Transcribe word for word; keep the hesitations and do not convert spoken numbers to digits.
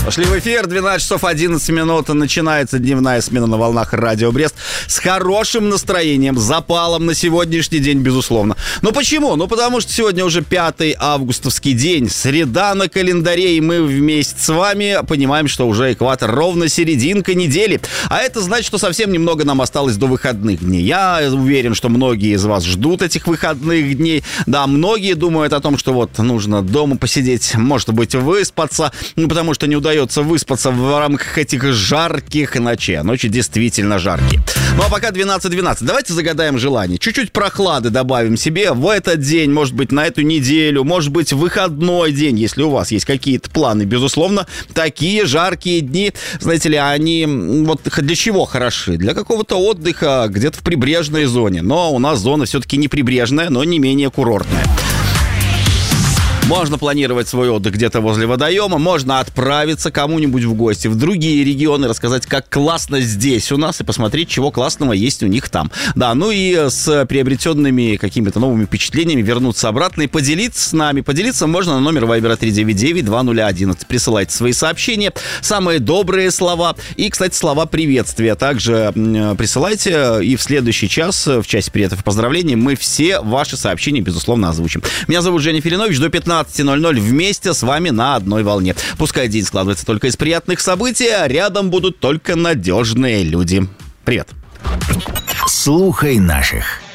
Пошли в эфир, двенадцать часов одиннадцать минут, начинается дневная смена на волнах Радио Брест с хорошим настроением, запалом на сегодняшний день, безусловно. Ну почему? Ну потому что сегодня уже пятый августовский день, среда на календаре, и мы вместе с вами понимаем, что уже экватор, ровно серединка недели. А это значит, что совсем немного нам осталось до выходных дней. Я уверен, что многие из вас ждут этих выходных дней. Да, многие думают о том, что вот нужно дома посидеть, может быть, выспаться, ну потому что не удается выспаться в рамках этих жарких ночей. Ночи действительно жаркие. Ну а пока двенадцать двенадцать. Давайте загадаем желание. Чуть-чуть прохлады добавим себе в этот день, может быть, на эту неделю, может быть, выходной день, если у вас есть какие-то планы. Безусловно, такие жаркие дни, знаете ли, они вот для чего хороши? Для какого-то отдыха где-то в прибрежной зоне. Но у нас зона все-таки не прибрежная, но не менее курортная. Можно планировать свой отдых где-то возле водоема, можно отправиться кому-нибудь в гости в другие регионы, рассказать, как классно здесь у нас, и посмотреть, чего классного есть у них там. Да, ну и с приобретенными какими-то новыми впечатлениями вернуться обратно и поделиться с нами. Поделиться можно на номер Вайбера три девять девять два ноль один. Присылайте свои сообщения, самые добрые слова и, кстати, слова приветствия. Также присылайте, и в следующий час, в части приветов и поздравлений, мы все ваши сообщения, безусловно, озвучим. Меня зовут Женя Филинович, до пятнадцати ноль ноль вместе с вами на одной волне. Пускай день складывается только из приятных событий, а рядом будут только надежные люди. Привет. Слухай наших.